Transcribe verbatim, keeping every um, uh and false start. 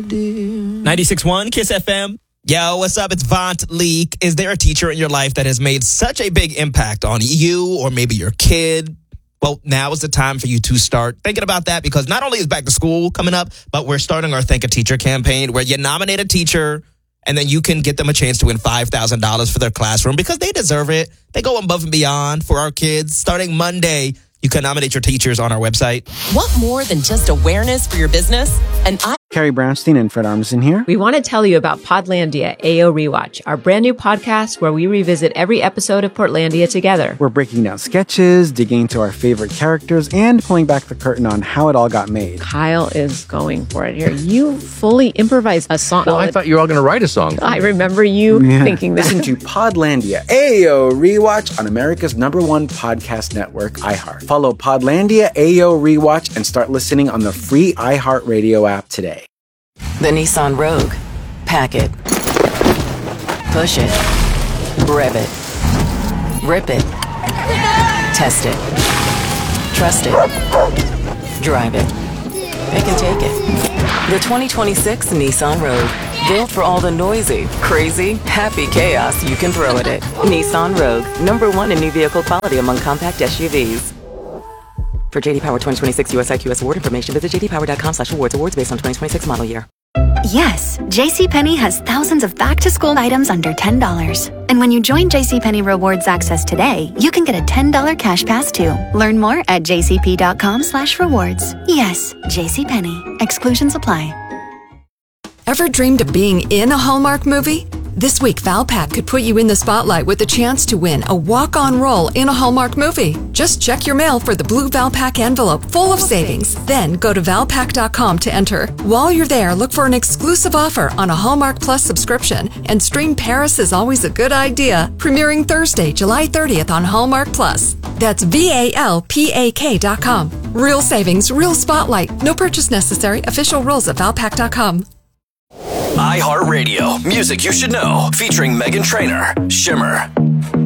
ninety-six point one Kiss F M. Yo, what's up? It's Vaunt Leak. Is there a teacher in your life that has made such a big impact on you or maybe your kid? Well, now is the time for you to start thinking about that, because not only is back to school coming up, but we're starting our Thank a Teacher campaign where you nominate a teacher and then you can get them a chance to win five thousand dollars for their classroom because they deserve it. They go above and beyond for our kids. Starting Monday, you can nominate your teachers on our website. Want more than just awareness for your business? And I Carrie Brownstein and Fred Armisen here. We want to tell you about Podlandia A O Rewatch, our brand new podcast where we revisit every episode of Portlandia together. We're breaking down sketches, digging into our favorite characters, and pulling back the curtain on how it all got made. Kyle is going for it here. You fully improvised a song. Well, I thought you were all going to write a song. I remember you Yeah. thinking that. Listen to Podlandia A O Rewatch on America's number one podcast network, iHeart. Follow Podlandia A O Rewatch and start listening on the free iHeartRadio app today. The Nissan Rogue. Pack it. Push it. Rev it. Rip it. Test it. Trust it. Drive it. Pick and take it. The twenty twenty-six Nissan Rogue. Built for all the noisy, crazy, happy chaos you can throw at it. Nissan Rogue. Number one in new vehicle quality among compact S U Vs. For J D Power twenty twenty-six U S I Q S award information, visit j d power dot com slash awards. Awards based on twenty twenty-six model year. Yes, JCPenney has thousands of back-to-school items under ten dollars. And when you join JCPenney Rewards Access today, you can get a ten dollars cash pass too. Learn more at j c p dot com slash rewards. Yes, JCPenney. Exclusions apply. Ever dreamed of being in a Hallmark movie? This week, Valpak could put you in the spotlight with the chance to win a walk-on role in a Hallmark movie. Just check your mail for the blue Valpak envelope full of savings. Then go to valpak dot com to enter. While you're there, look for an exclusive offer on a Hallmark Plus subscription. And stream Paris is Always a Good Idea, premiering Thursday, July thirtieth on Hallmark Plus. That's V A L P A K dot com. Real savings, real spotlight. No purchase necessary. Official rules at valpak dot com. iHeartRadio, music you should know, featuring Meghan Trainor, Shimmer.